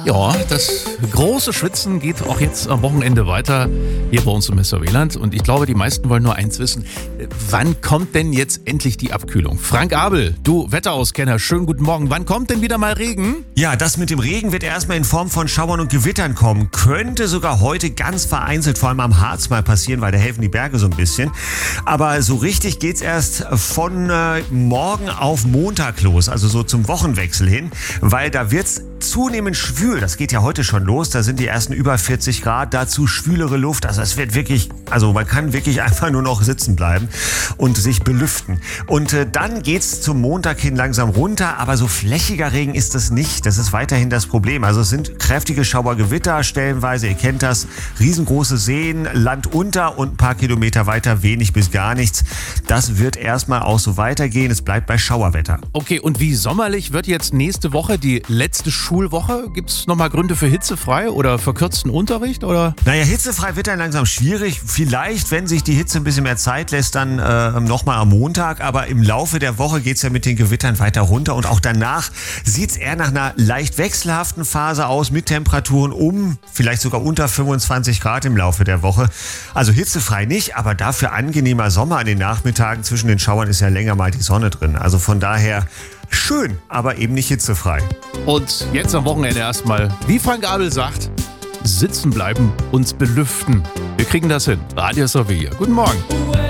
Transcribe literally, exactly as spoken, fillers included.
Ja, das große Schwitzen geht auch jetzt am Wochenende weiter hier bei uns im Messerweland. Und ich glaube, die meisten wollen nur eins wissen. Wann kommt denn jetzt endlich die Abkühlung? Frank Abel, du Wetterauskenner, schönen guten Morgen. Wann kommt denn wieder mal Regen? Ja, das mit dem Regen wird erstmal in Form von Schauern und Gewittern kommen. Könnte sogar heute ganz vereinzelt, vor allem am Harz mal passieren, weil da helfen die Berge so ein bisschen. Aber so richtig geht's erst von äh, morgen auf Montag los, also so zum Wochenwechsel hin, weil da wird's zunehmend schwül. Das geht ja heute schon los. Da sind die ersten über vierzig Grad, dazu schwülere Luft. Also es wird wirklich, also man kann wirklich einfach nur noch sitzen bleiben und sich belüften. Und äh, dann geht's zum Montag hin langsam runter, aber so flächiger Regen ist es nicht. Das ist weiterhin das Problem. Also es sind kräftige Schauergewitter stellenweise, ihr kennt das, riesengroße Seen, Land unter und ein paar Kilometer weiter wenig bis gar nichts. Das wird erstmal auch so weitergehen. Es bleibt bei Schauerwetter. Okay, und wie sommerlich wird jetzt nächste Woche die letzte Schulwoche? Gibt es nochmal Gründe für hitzefrei oder verkürzten Unterricht? Oder? Naja, hitzefrei wird dann langsam schwierig. Vielleicht, wenn sich die Hitze ein bisschen mehr Zeit lässt, dann äh, nochmal am Montag. Aber im Laufe der Woche geht's ja mit den Gewittern weiter runter. Und auch danach sieht's eher nach einer leicht wechselhaften Phase aus mit Temperaturen um, vielleicht sogar unter fünfundzwanzig Grad im Laufe der Woche. Also hitzefrei nicht, aber dafür angenehmer Sommer an den Nachmittagen. Zwischen den Schauern ist ja länger mal die Sonne drin. Also von daher schön, aber eben nicht hitzefrei. Und jetzt am Wochenende erstmal, wie Frank Abel sagt, sitzen bleiben, uns belüften. Wir kriegen das hin. Radio Sevilla. Guten Morgen.